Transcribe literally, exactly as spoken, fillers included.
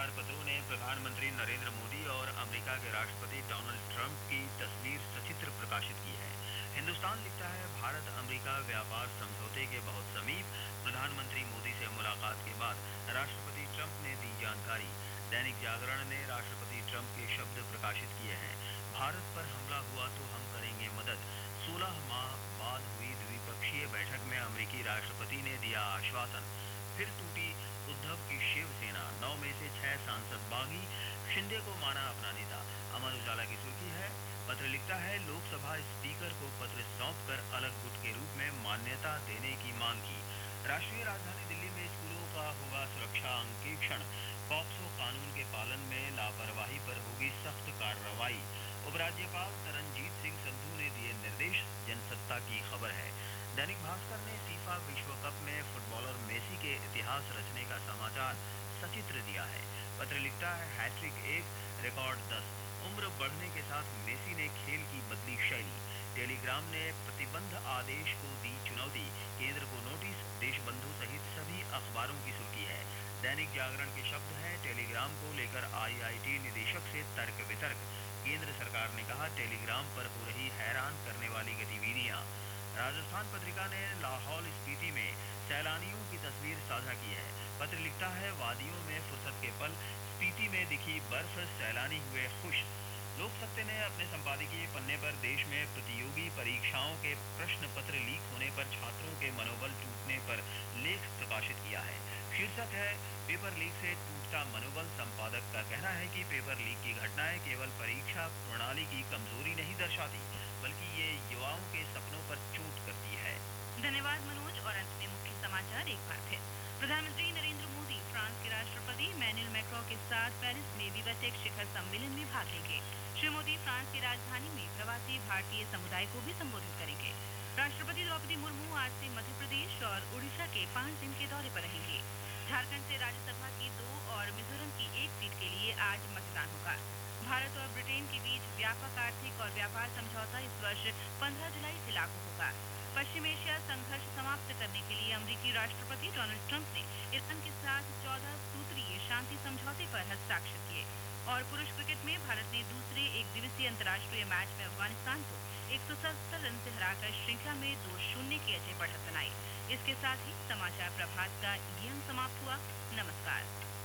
समाचार पत्रों ने प्रधानमंत्री नरेंद्र मोदी और अमेरिका के राष्ट्रपति डोनाल्ड ट्रंप की तस्वीर सचित्र प्रकाशित की है। हिंदुस्तान लिखता है, भारत अमेरिका व्यापार समझौते के बहुत समीप, प्रधानमंत्री मोदी से मुलाकात के बाद राष्ट्रपति ट्रंप ने दी जानकारी। दैनिक जागरण ने राष्ट्रपति ट्रंप के शब्द प्रकाशित किए हैं, भारत पर हमला हुआ तो हम करेंगे मदद। सोलह माह बाद हुई द्विपक्षीय बैठक में अमेरिकी राष्ट्रपति ने दिया आश्वासन। फिर टूटी उद्धव की शिवसेना, नौ में से छह सांसद बागी, शिंदे को माना अपना नेता। अमर उजाला की सुर्खी है, पत्र लिखता है, लोकसभा स्पीकर को पत्र सौंपकर अलग गुट के रूप में मान्यता देने की मांग की। राष्ट्रीय राजधानी दिल्ली में स्कूलों का होगा सुरक्षा अंकेक्षण, पॉक्सो कानून के पालन में लापरवाही पर होगी सख्त कार्रवाई। उपराज्यपाल तरनजीत सिंह संधू ने दिए निर्देश, जनसत्ता की खबर है। दैनिक भास्कर ने फीफा विश्व कप में फुटबॉलर मेसी के इतिहास रचने का समाचार सचित्र दिया है। पत्र लिखता है, हैट्रिक एक, रिकॉर्ड दस, उम्र बढ़ने के साथ मेसी ने खेल की बदली शैली। टेलीग्राम ने प्रतिबंध आदेश को दी चुनौती, केंद्र को नोटिस, देशबंधु सहित सभी अखबारों की सुर्खी है। दैनिक जागरण के शब्द हैं, टेलीग्राम को लेकर आईआईटी निदेशक से तर्क वितर्क। केंद्र सरकार ने कहा, टेलीग्राम पर हो रही हैरान करने वाली गतिविधियां। राजस्थान पत्रिका ने लाहौल स्पीति में सैलानियों की तस्वीर साझा की है। पत्र लिखता है, वादियों में फुर्सत के पल, स्पीति में दिखी बर्फ, सैलानी हुए खुश। लोक सत्य ने अपने संपादकीय पन्ने पर देश में प्रतियोगी परीक्षाओं के प्रश्न पत्र लीक होने पर छात्रों के मनोबल टूटने पर लेख प्रकाशित किया है। शीर्षक है, पेपर लीक से टूटता मनोबल। संपादक का कहना है कि पेपर लीक की घटनाएं केवल परीक्षा प्रणाली की कमजोरी नहीं दर्शाती, बल्कि ये युवाओं के सपनों पर चोट करती है। धन्यवाद मनोज। और अंत में मुख्य समाचार एक बार फिर। प्रधानमंत्री नरेंद्र मोदी फ्रांस के राष्ट्रपति इमैनुअल मैक्रों के साथ पेरिस में विवाटेक शिखर सम्मेलन में भाग लेंगे। श्री मोदी फ्रांस की राजधानी में प्रवासी भारतीय समुदाय को भी संबोधित करेंगे। राष्ट्रपति द्रौपदी मुर्मू आज से मध्य प्रदेश और उड़ीसा के पांच दिन के दौरे पर रहेंगे। झारखंड से राज्यसभा की दो और मिजोरम की एक सीट के लिए आज मतदान होगा। भारत और ब्रिटेन के बीच व्यापक आर्थिक और व्यापार समझौता इस वर्ष पंद्रह जुलाई से लागू होगा। पश्चिम एशिया संघर्ष समाप्त करने के लिए अमेरिकी राष्ट्रपति डोनाल्ड ट्रंप ने ईरान के साथ चौदह सूत्रीय शांति समझौते पर हस्ताक्षर किए। और पुरुष क्रिकेट में भारत ने दूसरे एक दिवसीय अंतर्राष्ट्रीय मैच में अफगानिस्तान को एक सौ सत्तर रन से हराकर श्रृंखला में दो शून्य की अजय बढ़त बनाई। इसके साथ ही समाचार प्रभात का ये अंक समाप्त हुआ। नमस्कार।